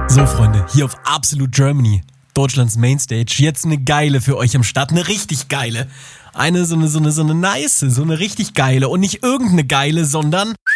So, Freunde, hier auf Absolute Germany, Deutschlands Mainstage, jetzt eine geile für euch am Start, eine richtig geile. Eine so eine nice, so eine richtig geile und nicht irgendeine geile, sondern